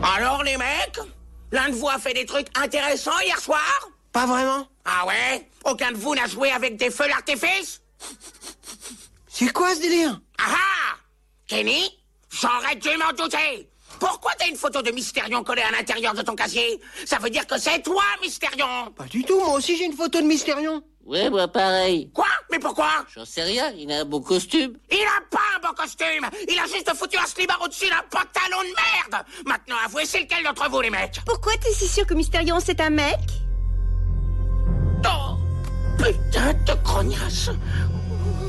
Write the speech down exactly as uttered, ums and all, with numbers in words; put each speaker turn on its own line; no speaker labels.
Alors les mecs, l'un de vous a fait des trucs intéressants hier soir?
Pas vraiment.
Ah ouais? Aucun de vous n'a joué avec des feux d'artifice?
C'est quoi ce délire?
Ah ah! Kenny, j'aurais dû m'en douter. Pourquoi t'as une photo de Mystérion collée à l'intérieur de ton casier? Ça veut dire que c'est toi, Mystérion.
Pas du tout, moi aussi j'ai une photo de Mystérion.
Ouais, moi pareil.
Quoi? Mais pourquoi?
J'en sais rien, il a un beau costume.
Il a pas un bon costume. Il a juste foutu un slibard au-dessus d'un pantalon de merde. Maintenant, avouez, c'est lequel d'entre vous, les mecs?
Pourquoi t'es si sûr que Mystérion c'est un mec?
Oh, putain de grognasse.